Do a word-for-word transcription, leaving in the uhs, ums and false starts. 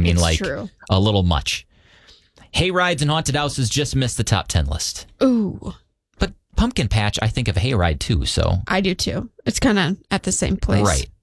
mean, it's like true. a little much. Hay rides and haunted houses just missed the top ten list. Ooh. But Pumpkin Patch, I think of Hayride too, so. I do too. It's kind of at the same place. Right.